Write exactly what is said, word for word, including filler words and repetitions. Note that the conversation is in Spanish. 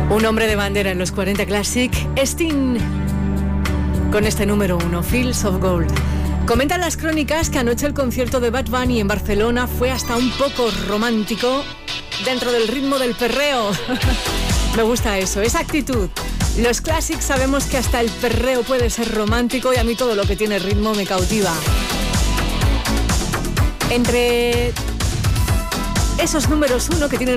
Un hombre de bandera en los cuarenta Classic, Sting, con este número uno, Fields of Gold. Comentan las crónicas que anoche el concierto de Bad Bunny en Barcelona fue hasta un poco romántico dentro del ritmo del perreo. Me gusta eso, esa actitud. Los Classics sabemos que hasta el perreo puede ser romántico y a mí todo lo que tiene ritmo me cautiva. Entre esos números uno que tienen